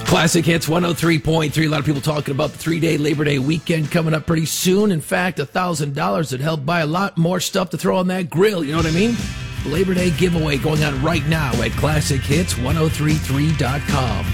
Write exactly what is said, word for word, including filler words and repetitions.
Classic Hits one oh three point three. A lot of people talking about the three-day Labor Day weekend coming up pretty soon. In fact, one thousand dollars would help buy a lot more stuff to throw on that grill. You know what I mean? Labor Day giveaway going on right now at classic hits ten thirty-three dot com.